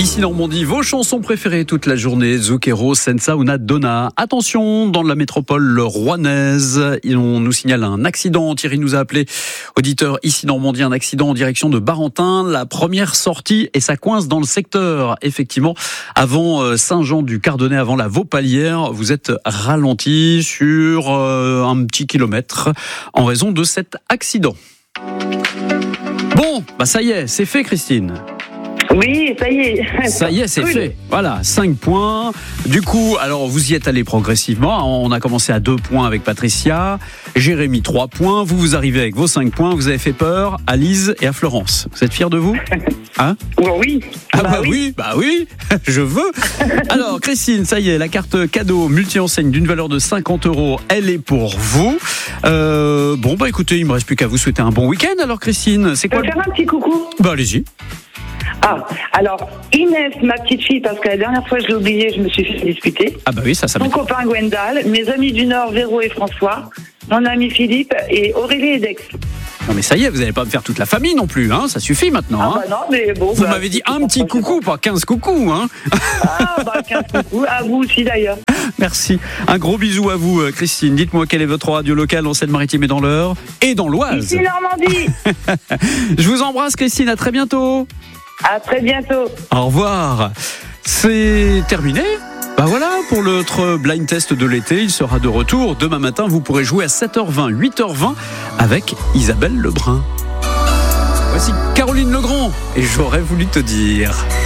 Ici Normandie, vos chansons préférées toute la journée, Zucchero, Senza una Donna. Attention, dans la métropole rouennaise, on nous signale un accident. Thierry nous a appelé, auditeur Ici Normandie, un accident en direction de Barentin. La première sortie et ça coince dans le secteur. Effectivement, avant Saint-Jean-du-Cardonnet, avant la Vaupalière, vous êtes ralenti sur un petit kilomètre en raison de cet accident. Bon, ça y est, c'est fait Christine. Oui, ça y est. Ça y est, c'est cool. fait. Voilà, 5 points. Du coup, alors vous y êtes allé progressivement. On a commencé à 2 points avec Patricia. Jérémy, 3 points. Vous arrivez avec vos 5 points. Vous avez fait peur à Lise et à Florence. Vous êtes fiers de vous ? Hein ? Oui. Oui, je veux. Alors, Christine, ça y est, la carte cadeau multi-enseigne d'une valeur de 50 €, elle est pour vous. Écoutez, il me reste plus qu'à vous souhaiter un bon week-end. Alors, Christine, c'est Je quoi peux faire un petit coucou. Allez-y. Alors, Inès, ma petite fille, parce que la dernière fois je l'ai oubliée, je me suis fait disputer. Oui, ça Mon copain Gwendal, mes amis du Nord, Véro et François, mon ami Philippe et Aurélie et Dex. Non mais ça y est, vous n'allez pas me faire toute la famille non plus, hein, ça suffit maintenant. Non, mais bon. Vous m'avez dit un petit coucou, pas 15 coucous. Hein. 15 coucous, à vous aussi d'ailleurs. Merci. Un gros bisou à vous, Christine. Dites-moi quelle est votre radio locale en Seine-Maritime et dans l'Eure et dans l'Oise. Ici Normandie. Je vous embrasse, Christine, à très bientôt. À très bientôt. Au revoir. C'est terminé. Voilà, pour notre blind test de l'été, il sera de retour. Demain matin, vous pourrez jouer à 7h20, 8h20 avec Isabelle Lebrun. Voici Caroline Legrand et j'aurais voulu te dire...